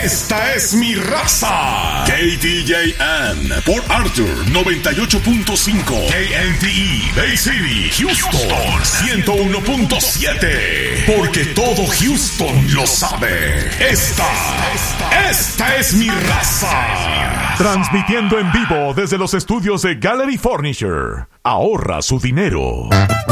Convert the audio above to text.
Esta es mi raza. KTJN, Port Arthur 98.5. KNTE, Bay City, Houston 101.7. Porque todo Houston lo sabe. Esta es mi raza. Transmitiendo en vivo desde los estudios de Gallery Furniture. Ahorra su dinero.